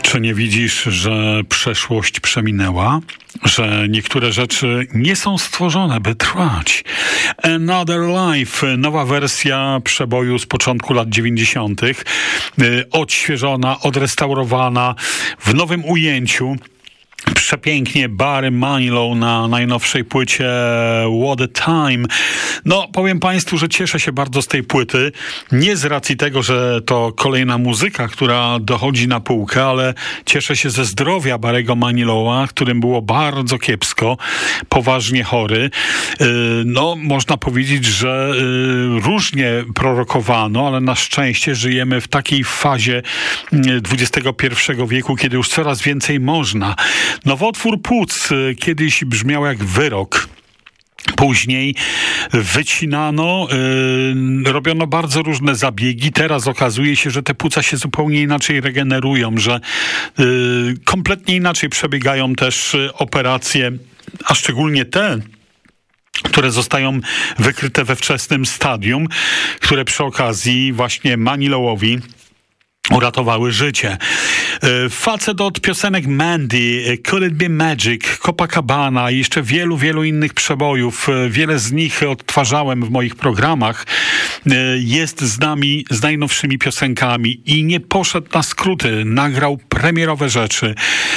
Czy nie widzisz, że przeszłość przeminęła? Że niektóre rzeczy nie są stworzone, by trwać? Another Life, nowa wersja przeboju z początku lat 90., odświeżona, odrestaurowana, w nowym ujęciu. Przepięknie Barry Manilow na najnowszej płycie What a Time. No, powiem Państwu, że cieszę się bardzo z tej płyty. Nie z racji tego, że to kolejna muzyka, która dochodzi na półkę, ale cieszę się ze zdrowia Barry'ego Manilowa, którym było bardzo kiepsko, poważnie chory. No, można powiedzieć, że różnie prorokowano, ale na szczęście żyjemy w takiej fazie XXI wieku, kiedy już coraz więcej można. Nowotwór płuc kiedyś brzmiał jak wyrok. Później wycinano, robiono bardzo różne zabiegi. Teraz okazuje się, że te płuca się zupełnie inaczej regenerują, że kompletnie inaczej przebiegają też operacje, a szczególnie te, które zostają wykryte we wczesnym stadium, które przy okazji właśnie Manilowowi uratowały życie. Facet od piosenek Mandy, Could It Be Magic, Copacabana i jeszcze wielu innych przebojów. Wiele z nich odtwarzałem w moich programach. Jest z nami z najnowszymi piosenkami i nie poszedł na skróty. Nagrał premierowe rzeczy.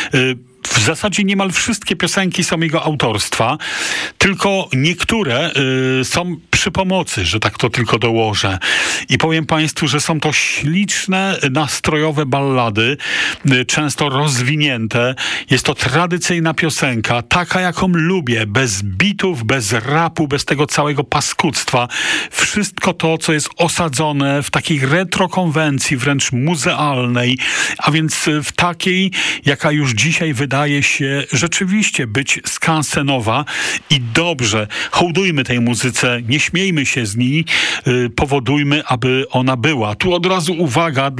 W zasadzie niemal wszystkie piosenki są jego autorstwa, tylko niektóre są przy pomocy, że tak to tylko dołożę. I powiem Państwu, że są to śliczne, nastrojowe ballady, często rozwinięte. Jest to tradycyjna piosenka, taka jaką lubię, bez bitów, bez rapu, bez tego całego paskudztwa. Wszystko to, co jest osadzone w takiej retrokonwencji, wręcz muzealnej, a więc w takiej, jaka już dzisiaj wydaje się rzeczywiście być skansenowa i dobrze. Hołdujmy tej muzyce, nie śmiejmy się z niej, powodujmy, aby ona była. Tu od razu uwaga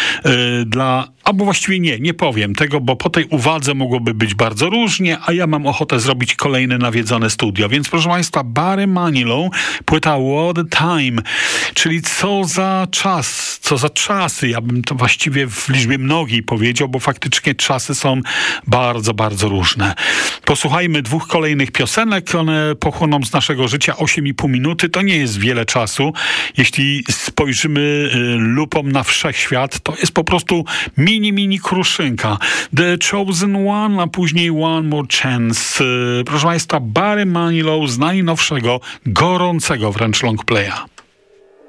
albo właściwie nie powiem tego, bo po tej uwadze mogłoby być bardzo różnie, a ja mam ochotę zrobić kolejne nawiedzone studio. Więc proszę Państwa, Barry Manilow, płyta What a Time, czyli co za czas, co za czasy. Ja bym to właściwie w liczbie mnogiej powiedział, bo faktycznie czasy są bardzo różne. Posłuchajmy dwóch kolejnych piosenek. One pochłoną z naszego życia 8,5 minuty. To nie jest wiele czasu. Jeśli spojrzymy lupą na wszechświat, to jest po prostu mini kruszynka. The Chosen One, a później One More Chance. Proszę Państwa, Barry Manilow z najnowszego, gorącego wręcz longplaya.